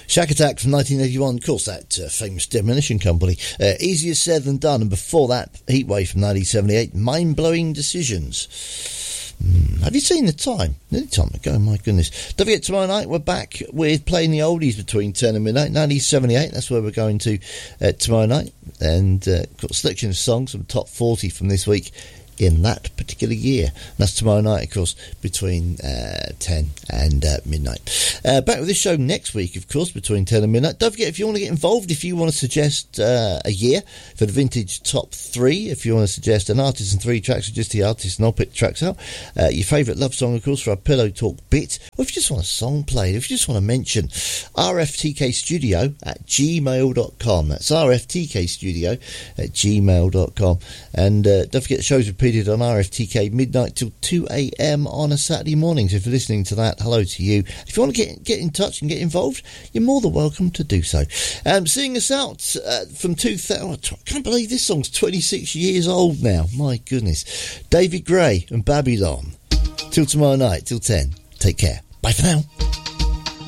Shack Attack from 1981, of course, that famous Demolition Company. Easier Said Than Done, and before that, Heatwave from 1978, Mind-Blowing Decisions. Have you seen the time? Nearly time ago, my goodness. Don't forget, tomorrow night we're back with playing the oldies between 10 and midnight. 1978, that's where we're going to tomorrow night. And got a selection of songs from top 40 from this week in that particular year. That's tomorrow night, of course, between 10 and midnight. Back with this show next week, of course, between 10 and midnight. Don't forget, if you want to get involved, if you want to suggest a year for the vintage top 3, if you want to suggest an artist and 3 tracks, or just the artist, and I'll pick the tracks out. Your favourite love song, of course, for our Pillow Talk bit, or if you just want a song played, if you just want to mention rftkstudio@gmail.com. That's rftkstudio@gmail.com. And don't forget, the show's repeated on RFTK midnight till 2 a.m. on a Saturday morning. So if you're listening to that, hello to you. If you want to get in touch and get involved, you're more than welcome to do so. Seeing us out from 2000, I can't believe this song's 26 years old now. My goodness. David Gray and Babylon. Till tomorrow night, till 10. Take care. Bye for now.